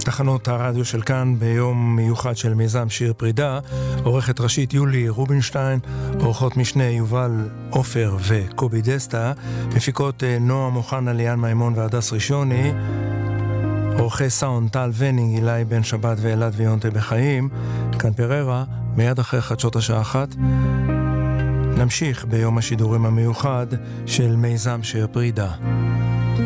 תחנות הרדיו של כאן ביום מיוחד של מיזם שיר פרידה. עורכת ראשית יולי רובינשטיין, עורכות משנה יובל אופר וקובי דסטה, מפיקות נועה מוכנה, ליאן מימון והדס ראשוני, עורכי סאונד טל ונינג, אילי בן שבת ואלעד ויונטה בחיים. כאן פררה, מיד אחרי חדשות השעה 1 נמשיך ביום השידורים המיוחד של מיזם שיר פרידה.